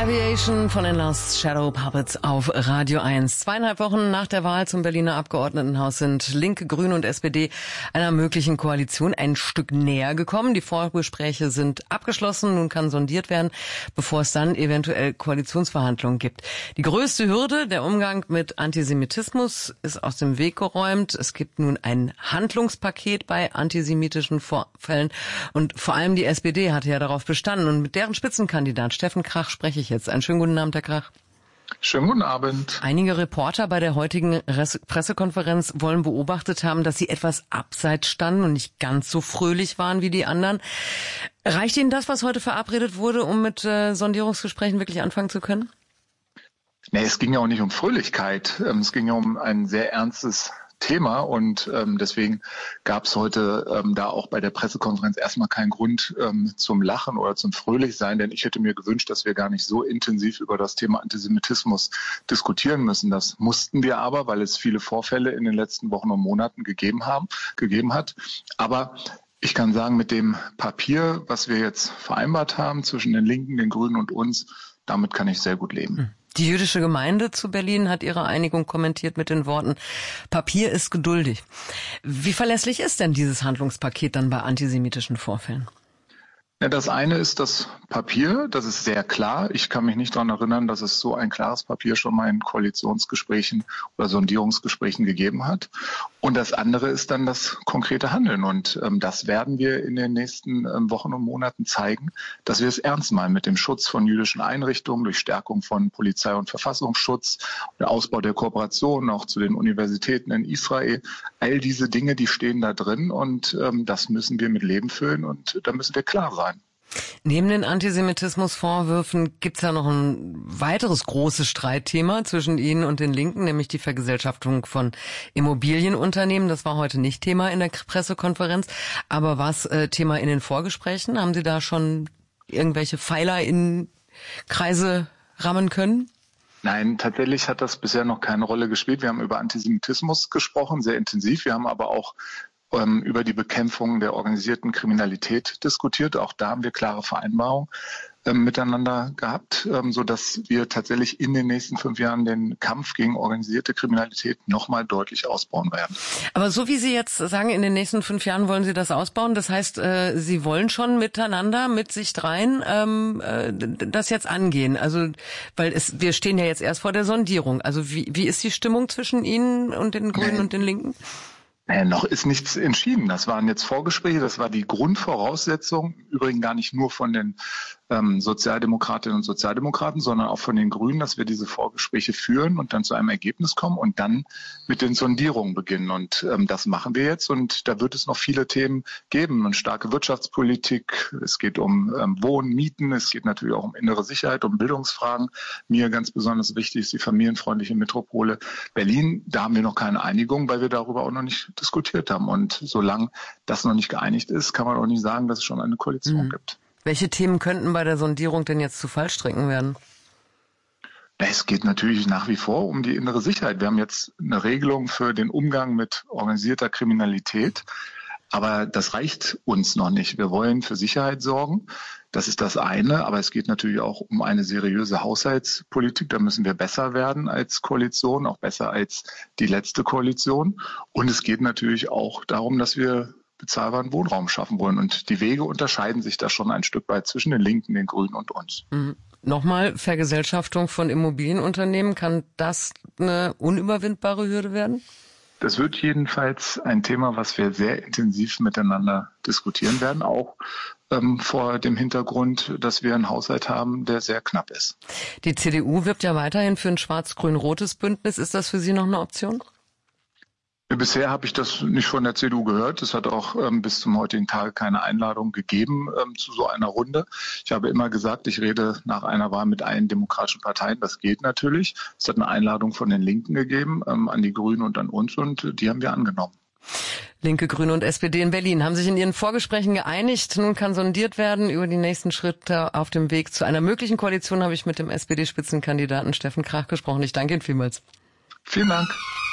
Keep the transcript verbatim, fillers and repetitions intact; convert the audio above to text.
Aviation von den Lost Shadow Puppets auf Radio eins. Zweieinhalb Wochen nach der Wahl zum Berliner Abgeordnetenhaus sind Linke, Grüne und S P D einer möglichen Koalition ein Stück näher gekommen. Die Vorgespräche sind abgeschlossen. Nun kann sondiert werden, bevor es dann eventuell Koalitionsverhandlungen gibt. Die größte Hürde, der Umgang mit Antisemitismus, ist aus dem Weg geräumt. Es gibt nun ein Handlungspaket bei antisemitischen Vorfällen. Und vor allem die S P D hatte ja darauf bestanden. Und mit deren Spitzenkandidat Steffen Krach spreche ich jetzt. Einen schönen guten Abend, Herr Krach. Schönen guten Abend. Einige Reporter bei der heutigen Pressekonferenz wollen beobachtet haben, dass sie etwas abseits standen und nicht ganz so fröhlich waren wie die anderen. Reicht Ihnen das, was heute verabredet wurde, um mit äh, Sondierungsgesprächen wirklich anfangen zu können? Nee, es ging ja auch nicht um Fröhlichkeit. Es ging ja um ein sehr ernstes Thema und ähm, deswegen gab es heute ähm, da auch bei der Pressekonferenz erstmal keinen Grund ähm, zum Lachen oder zum Fröhlichsein, denn ich hätte mir gewünscht, dass wir gar nicht so intensiv über das Thema Antisemitismus diskutieren müssen. Das mussten wir aber, weil es viele Vorfälle in den letzten Wochen und Monaten gegeben haben, gegeben hat. Aber ich kann sagen, mit dem Papier, was wir jetzt vereinbart haben zwischen den Linken, den Grünen und uns, damit kann ich sehr gut leben. Die jüdische Gemeinde zu Berlin hat ihre Einigung kommentiert mit den Worten: Papier ist geduldig. Wie verlässlich ist denn dieses Handlungspaket dann bei antisemitischen Vorfällen? Ja, das eine ist das Papier, das ist sehr klar. Ich kann mich nicht daran erinnern, dass es so ein klares Papier schon mal in Koalitionsgesprächen oder Sondierungsgesprächen gegeben hat. Und das andere ist dann das konkrete Handeln. Und ähm, das werden wir in den nächsten ähm, Wochen und Monaten zeigen, dass wir es ernst meinen mit dem Schutz von jüdischen Einrichtungen, durch Stärkung von Polizei- und Verfassungsschutz, der Ausbau der Kooperation auch zu den Universitäten in Israel. All diese Dinge, die stehen da drin und ähm, das müssen wir mit Leben füllen und da müssen wir klar sein. Neben den Antisemitismusvorwürfen gibt es ja noch ein weiteres großes Streitthema zwischen Ihnen und den Linken, nämlich die Vergesellschaftung von Immobilienunternehmen. Das war heute nicht Thema in der Pressekonferenz, aber war es äh, Thema in den Vorgesprächen? Haben Sie da schon irgendwelche Pfeiler in Kreise rammen können? Nein, tatsächlich hat das bisher noch keine Rolle gespielt. Wir haben über Antisemitismus gesprochen, sehr intensiv. Wir haben aber auch ähm, über die Bekämpfung der organisierten Kriminalität diskutiert. Auch da haben wir klare Vereinbarungen ähm, miteinander gehabt, ähm, sodass wir tatsächlich in den nächsten fünf Jahren den Kampf gegen organisierte Kriminalität nochmal deutlich ausbauen werden. Aber so wie Sie jetzt sagen, in den nächsten fünf Jahren wollen Sie das ausbauen. Das heißt, äh, Sie wollen schon miteinander, mit sich dreien, ähm, äh, das jetzt angehen. Also, weil es, wir stehen ja jetzt erst vor der Sondierung. Also wie, wie ist die Stimmung zwischen Ihnen und den Grünen Nein. und den Linken? Naja, noch ist nichts entschieden. Das waren jetzt Vorgespräche, das war die Grundvoraussetzung, übrigens gar nicht nur von den ähm, Sozialdemokratinnen und Sozialdemokraten, sondern auch von den Grünen, dass wir diese Vorgespräche führen und dann zu einem Ergebnis kommen und dann mit den Sondierungen beginnen. Und ähm, das machen wir jetzt und da wird es noch viele Themen geben. Eine starke Wirtschaftspolitik, es geht um ähm, Wohnen, Mieten, es geht natürlich auch um innere Sicherheit, um Bildungsfragen. Mir ganz besonders wichtig ist die familienfreundliche Metropole Berlin. Da haben wir noch keine Einigung, weil wir darüber auch noch nicht diskutiert haben. Und solange das noch nicht geeinigt ist, kann man auch nicht sagen, dass es schon eine Koalition mhm. gibt. Welche Themen könnten bei der Sondierung denn jetzt zu Fallstricken werden? Es geht natürlich nach wie vor um die innere Sicherheit. Wir haben jetzt eine Regelung für den Umgang mit organisierter Kriminalität. Aber das reicht uns noch nicht. Wir wollen für Sicherheit sorgen. Das ist das eine. Aber es geht natürlich auch um eine seriöse Haushaltspolitik. Da müssen wir besser werden als Koalition, auch besser als die letzte Koalition. Und es geht natürlich auch darum, dass wir bezahlbaren Wohnraum schaffen wollen. Und die Wege unterscheiden sich da schon ein Stück weit zwischen den Linken, den Grünen und uns. Mhm. Nochmal, Vergesellschaftung von Immobilienunternehmen, kann das eine unüberwindbare Hürde werden? Das wird jedenfalls ein Thema, was wir sehr intensiv miteinander diskutieren werden, auch ähm, vor dem Hintergrund, dass wir einen Haushalt haben, der sehr knapp ist. Die C D U wirbt ja weiterhin für ein schwarz-grün-rotes Bündnis. Ist das für Sie noch eine Option? Bisher habe ich das nicht von der C D U gehört. Es hat auch ähm, bis zum heutigen Tage keine Einladung gegeben ähm, zu so einer Runde. Ich habe immer gesagt, ich rede nach einer Wahl mit allen demokratischen Parteien. Das geht natürlich. Es hat eine Einladung von den Linken gegeben, ähm, an die Grünen und an uns, und die haben wir angenommen. Linke, Grüne und S P D in Berlin haben sich in ihren Vorgesprächen geeinigt. Nun kann sondiert werden über die nächsten Schritte auf dem Weg zu einer möglichen Koalition. Habe ich mit dem S P D-Spitzenkandidaten Steffen Krach gesprochen. Ich danke Ihnen vielmals. Vielen Dank.